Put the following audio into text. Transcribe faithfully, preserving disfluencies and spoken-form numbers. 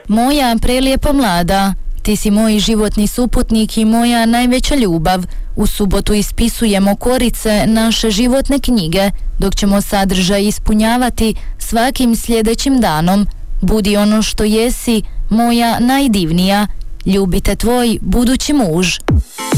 Moja prelijepo mlada, ti si moj životni suputnik i moja najveća ljubav. U subotu ispisujemo korice naše životne knjige, dok ćemo sadržaj ispunjavati svakim sljedećim danom. Budi ono što jesi, moja najdivnija. Ljubite tvoj budući muž.